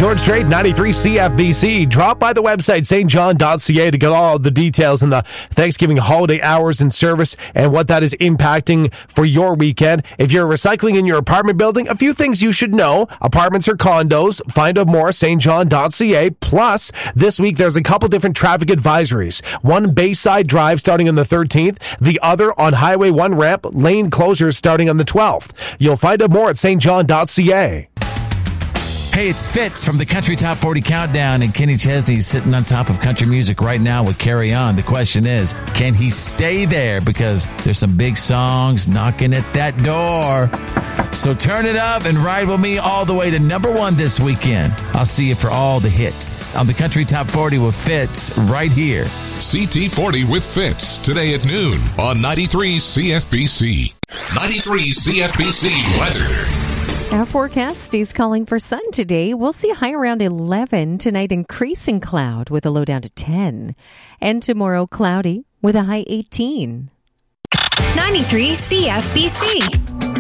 George Strait, 93 CFBC. Drop by the website, stjohn.ca, to get all the details and the Thanksgiving holiday hours and service and what that is impacting for your weekend. If you're recycling in your apartment building, a few things you should know. Apartments or condos, find out more, stjohn.ca. Plus, this week there's a couple different traffic advisories. One Bayside Drive starting on the 13th. The other on Highway 1 ramp, lane closures starting on the 12th. You'll find out more at stjohn.ca. Hey, it's Fitz from the Country Top 40 Countdown, and Kenny Chesney's sitting on top of country music right now with Carry On. The question is, can he stay there? Because there's some big songs knocking at that door. So turn it up and ride with me all the way to number 1 this weekend. I'll see you for all the hits on the Country Top 40 with Fitz right here. CT40 with Fitz today at noon on 93 CFBC. 93 CFBC weather. Our forecast is calling for sun today. We'll see a high around 11. Tonight, increasing cloud with a low down to 10. And tomorrow, cloudy with a high 18. 93 CFBC.